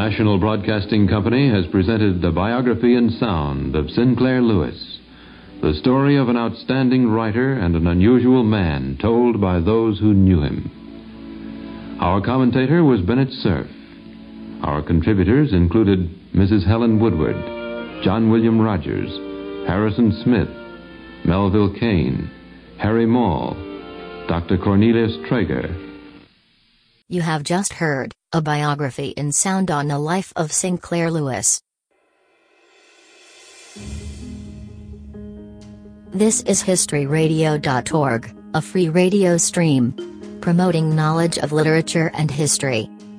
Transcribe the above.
National Broadcasting Company has presented the biography in sound of Sinclair Lewis, the story of an outstanding writer and an unusual man told by those who knew him. Our commentator was Bennett Cerf. Our contributors included Mrs. Helen Woodward, John William Rogers, Harrison Smith, Melville Kane, Harry Maul, Dr. Cornelius Traeger. You have just heard a biography in sound on the life of Sinclair Lewis. This is HistoryRadio.org, a free radio stream promoting knowledge of literature and history.